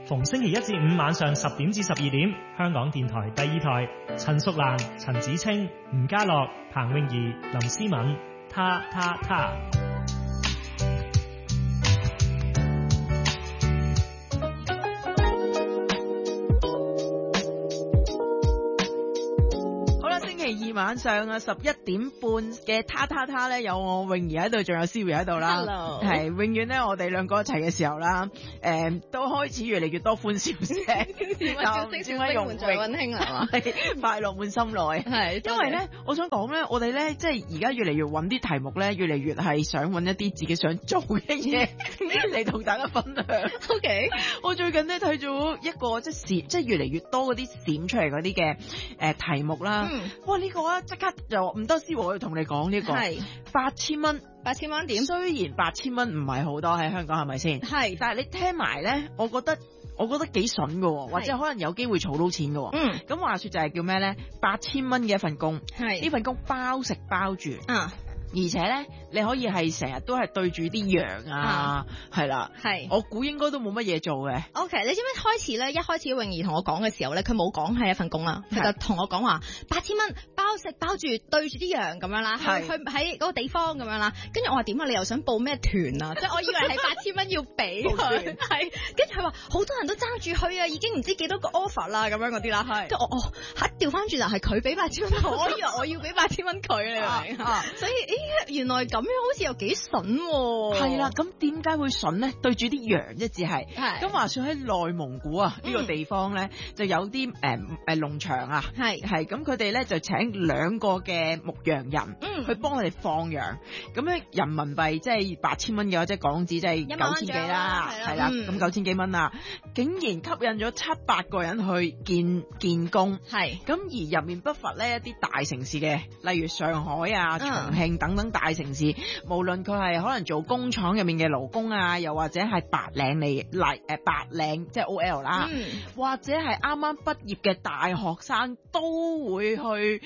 逢星期一至五晚上10點至12點，香港電台第2台，陳淑蘭、陳子清、吳家樂、彭詠儀、林思敏，他。 晚上啊11點半嘅他咧，有我泳兒喺度，仲有 Siri 喺度啦。 Hello， 係永遠咧，我哋兩個一齊嘅時候啦，都開始越嚟越多歡笑聲， 笑聲笑聲滿載溫馨係嘛？ 快樂滿心內。係，因為咧，我想講咧，我哋咧即係而家越嚟越揾啲題目咧，越嚟越係想揾一啲自己想做嘅嘢嚟同大家分享。 OK， 我最近咧睇咗一個即係越嚟越多嗰啲閃出嚟嗰啲嘅題目啦。哇！呢個即刻就唔得思，我要同你講呢個係8000蚊，8000蚊點？雖然8000蚊唔係好多喺香港，係咪先？係，但係你聽埋咧，我覺得幾筍嘅，或者可能有機會儲到錢嘅。咁話說就係叫咩咧？8000蚊嘅一份工，係呢份工包食包住。而且咧，你可以係成日都係對住啲羊啊，係啦，係，我估應該都冇乜嘢做嘅。 OK， 你知唔知開始咧？一開始泳兒同我講嘅時候咧，佢冇講係一份工啦，佢就同我講話8000蚊包食包住對住啲羊咁樣啦，去喺嗰個地方咁樣啦。跟住我話點啊？你又想報咩團啊？即係我以為係8000蚊要俾佢，係。跟住佢話好多人都爭住去啊，已經唔知幾多個 offer 啦，咁樣嗰啲啦。係。跟住我調翻轉就係佢俾8000蚊我，以為我要俾8000蚊佢，你明唔明？所以原來咁樣好似又幾筍喎。係啦， 咁點解會筍咧？對住啲羊一隻係。咁話說喺內蒙古啊呢個地方咧，就有啲農場啊，係咁佢哋咧就請2個嘅牧羊人，去幫佢哋放羊。咁咧人民幣即係8000蚊嘅話，即係港紙即係9000幾啦，係啦，咁9000幾蚊啦，竟然吸引咗700個人去見工。係咁而入面不乏咧一啲大城市嘅，例如上海啊、重慶等等大城市，無論佢係可能做工廠入面嘅勞工啊，又或者係白領即係 OL 啦，或者係啱啱畢業嘅大學生都會去，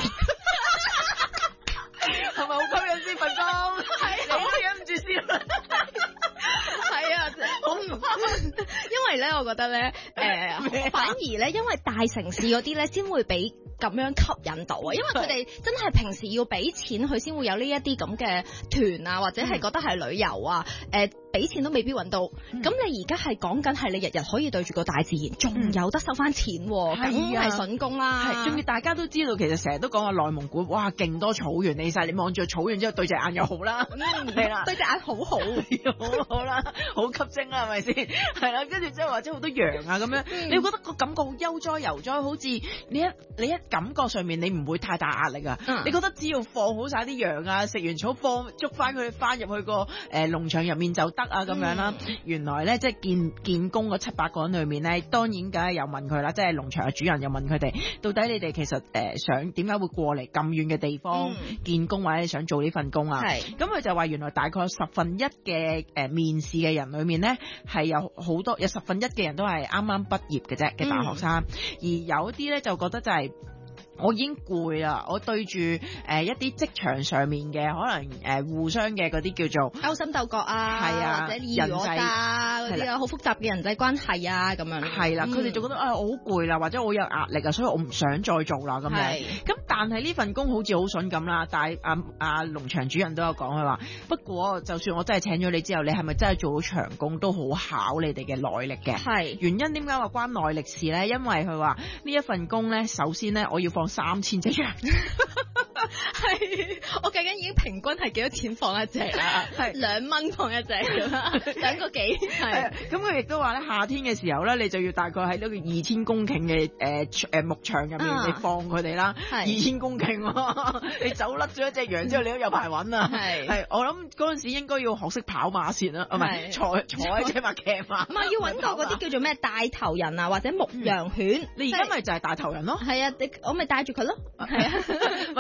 係咪好吸引先份工？係，你忍唔住笑。 係啊，因為咧，我覺得咧，反而咧，因為大城市嗰啲咧，先會俾咁樣吸引到啊，因為佢哋真係平時要俾錢，佢先會有呢一啲咁嘅團啊，或者係覺得係旅遊啊，俾錢都未必揾到。咁你而家係講緊係你日日可以對住個大自然，仲有得收翻錢，梗係筍工啦。係，仲要大家都知道，其實成日都講話內蒙古，哇，勁多草原，你晒你望住草原之後對隻眼又好啦，係啦，對隻眼好好，好啦，好吸睛啦，係咪先？係啦，跟住之後或者好多羊啊咁樣，你會覺得個感覺好悠哉悠哉，好似你一感覺上面你唔會太大壓力啊。你覺得只要放好晒啲羊啊，食完草捉翻佢翻入去個農場入面就得啊咁樣啦。原來咧即係見工嗰700個人裏面咧，當然梗係有問佢啦，即係農場嘅主人又問佢哋，到底你哋其實想點解會過嚟咁遠嘅地方見工，或者想做呢份工啊？係咁佢就話原來大概1/10嘅面試嘅人裏面咧，係有1/10嘅人都係啱啱畢業嘅啫嘅大學生，而有啲咧就覺得就係我已經攰啦，我對住一啲職場上面嘅可能互相嘅嗰啲叫做勾心鬥角啊，係啊，或者爾虞我詐嗰啲啊，好複雜嘅人際關係啊咁樣。係啦，佢哋就覺得我好攰啦，或者我有壓力啊，所以我唔想再做啦咁樣。咁但係呢份工好似好筍咁啦，但係阿農場主人都有講佢話，不過就算我真係請咗你之後，你係咪真係做到長工都好考你哋嘅耐力嘅。係原因點解話關耐力事咧？因為佢話呢一份工咧，首先咧我要放3000隻羊，係我計緊已經平均係幾多錢放一隻啦，係2蚊放一隻咁啦，2個幾係。 咁佢亦都話咧，夏天嘅時候咧，你就要大概喺呢個2000公頃嘅牧場入面，你放佢哋啦。2000公頃，你走甩咗一隻羊之後，你都有排揾啊。係我諗嗰陣時應該要學識跑馬先啦，唔係坐喺隻馬騎馬。唔係要揾個嗰啲叫做咩帶頭人啊，或者牧羊犬。你而家咪就係帶頭人咯。係啊，我咪帶住佢咯。係啊，或者你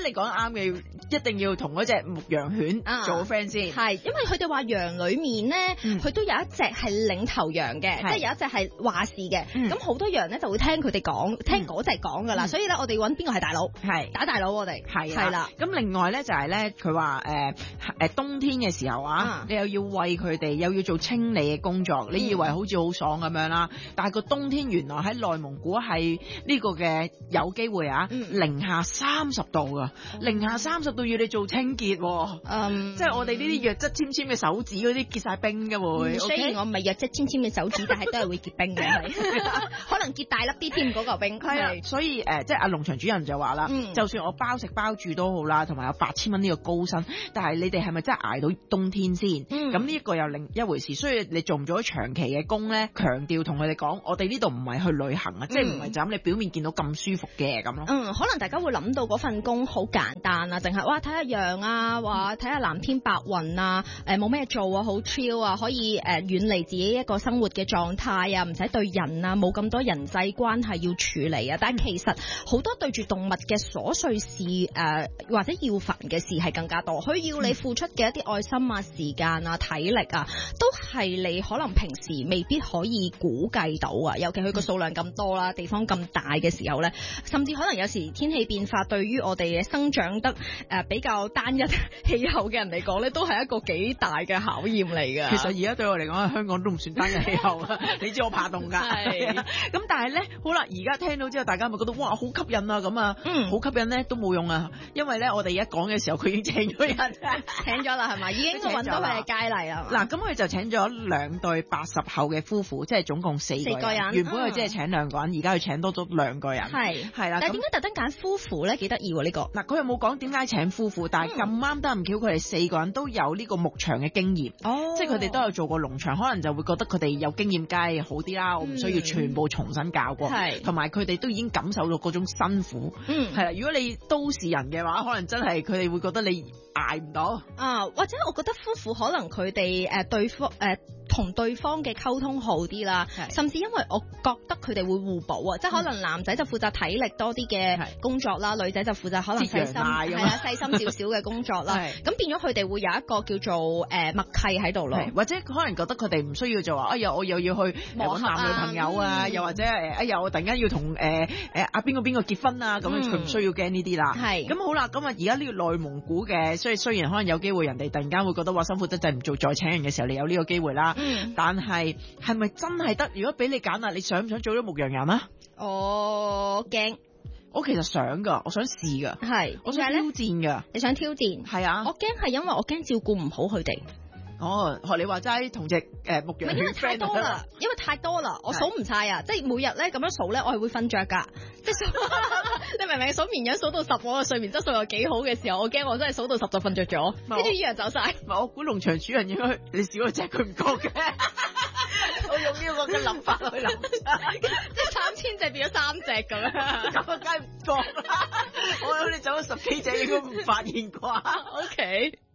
你講啱嘅，一定要同嗰隻牧羊犬做 friend 先。 係，因為佢哋話羊裏面咧，佢都有一隻係領頭羊嘅，即係有一隻係話事嘅。咁好多羊咧就會聽佢哋講，聽嗰隻講㗎啦。所以咧，我哋揾邊個係大佬？係打大佬，我哋係啦。 咁另外咧就係咧，佢話冬天嘅時候啊，你又要餵佢哋，又要做清理嘅工作。你以為好似好爽咁樣啦，但係個冬天原來喺內蒙古係呢個嘅有機會啊，零下30度㗎，零下30度要你做清潔，即係我哋呢啲弱質纖纖嘅手指嗰啲結晒冰嘅會。 雖然我唔係弱質纖纖嘅手指，但係都係會結冰嘅，可能結大粒啲添嗰嚿冰。 係，所以即係阿農場主人就話啦，就算我包食包住都好啦，同埋有8000蚊呢個高薪，但係你哋係咪真係捱到冬天先？咁呢一個又另一回事。所以你做唔做咗長期嘅工咧？強調同佢哋講，我哋呢度唔係去旅行啊，即係唔係就咁你表面見到咁舒服嘅咁咯。 可能大家會諗到嗰份工好簡單啊，淨係哇睇下羊啊，話睇下藍天白雲啊，冇咩做啊，好 chill 啊，可以遠離自己一個生活嘅狀態啊，唔使對人啊，冇咁多人際關係要處理啊。但係其實好多對住動物嘅瑣碎事或者要煩嘅事係更加多，佢要你付出嘅一啲愛心啊、時間啊、體力啊，都係你可能平時未必可以估計到啊。尤其佢個數量咁多啦，地方咁大嘅時候咧，甚至可能有時天氣變化對於我哋生長得比較單一氣候嘅人嚟講咧，都係一個幾大嘅考驗嚟㗎。 其實而家對我嚟講，香港都唔算單一氣候啊。你知我怕凍㗎。係。咁但係咧，好啦，而家聽到之後，大家咪覺得哇好吸引啊咁啊，好吸引咧都冇用啊，因為咧我哋而家講嘅時候，佢已經請咗人， 請咗啦係咪？已經揾到佢嘅佳麗啦。 嗱，咁佢就請咗2對80後嘅夫婦，即係總共4個人。原本佢只係請2個人，而家佢請多咗2個人。係啦。 但係點解特登揀夫婦咧？幾得意喎呢個。 嗱，佢又冇講點解請夫婦，但係咁啱得唔巧，佢哋4個人都有呢個牧場嘅經驗。即係佢哋都有做過農場，可能就會覺得佢哋有經驗梗係好啲啦。我唔需要全部重新教過。同埋佢哋都已經感受到嗰種辛苦。係啦，如果你都市人嘅話，可能真係佢哋會覺得你捱唔到。或者我覺得夫婦可能佢哋同對方嘅溝通好啲啦，甚至因為我覺得佢哋會互補啊，即係可能男仔就負責體力多啲嘅工作啦，女仔就負責可能細心少少嘅工作啦，咁變咗佢哋會有一個叫做默契喺度咯， 或者可能覺得佢哋唔需要就話哎呀我又要去揾男女朋友啊，又或者哎呀我突然間要同阿邊個結婚啊，咁佢唔需要驚呢啲啦。咁好啦，咁啊而家呢個內蒙古嘅，雖然可能有機會人哋突然間會覺得話辛苦得滯唔做再請人嘅時候，你有呢個機會啦。但係咪真係得？如果俾你揀啦，你想唔想做咗牧羊人啊？ 我驚， 我其實想噶，我想試噶，我想挑戰噶。 你想挑戰？係啊，我驚係因為我驚照顧唔好佢哋。 學你話齋同隻牧羊犬， 因為太多啦，我數唔晒啊！即係每日咧咁樣數咧，我係會瞓着噶。即係你明唔明？數綿羊數到10，我嘅睡眠質素又幾好嘅時候，我驚我真係數到10就瞓着咗，跟住啲人走晒。 唔係，我估農場主人應該你少咗隻佢唔覺嘅。我用呢個嘅諗法去諗， 即係30隻變咗3隻咁樣， 咁梗係唔覺啦。我諗你走咗10幾隻應該唔發現啩。 OK。